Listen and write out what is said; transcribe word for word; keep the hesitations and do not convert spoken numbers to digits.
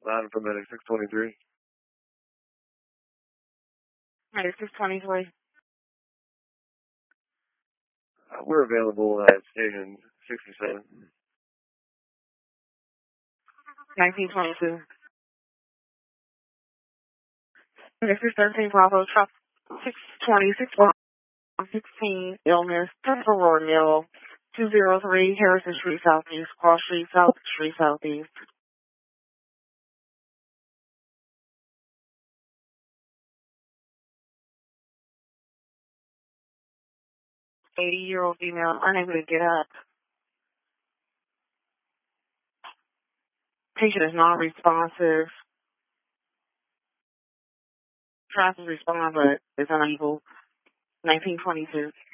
Line for medic six twenty-three. Medic six twenty-three. Uh, we're available at station sixty-seven. nineteen twenty-two. This is thirteen Bravo, truck six twenty, six sixteen, illness, Aurora Mill, two oh three, Harrison Street Southeast, Cross Street South, Street Southeast. eighty-year-old female, unable to get up. Patient is non-responsive. Tries to respond, but is unable. nineteen twenty-two.